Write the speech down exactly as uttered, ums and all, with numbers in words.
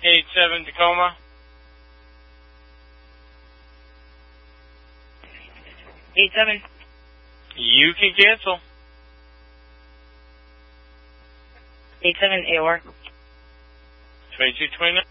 eight seven Tacoma. eight seven. You can cancel. eight seven A O R. twenty-two twenty-nine.